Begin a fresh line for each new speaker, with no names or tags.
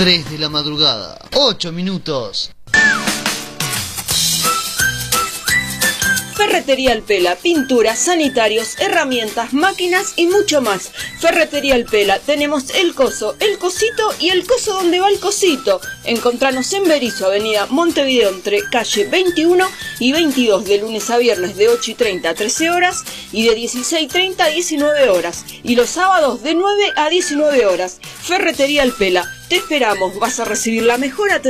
3 de la madrugada, 8 minutos.
Ferretería El Pela, pinturas, sanitarios, herramientas, máquinas y mucho más. Ferretería El Pela, tenemos el coso, el cosito y el coso donde va el cosito. Encontranos en Berisso, avenida Montevideo, entre calle 21 y 22, de lunes a viernes de 8:30 a 13 horas y de 16:30 a 19 horas. Y los sábados de 9 a 19 horas. Ferretería El Pela, te esperamos, vas a recibir la mejor atención.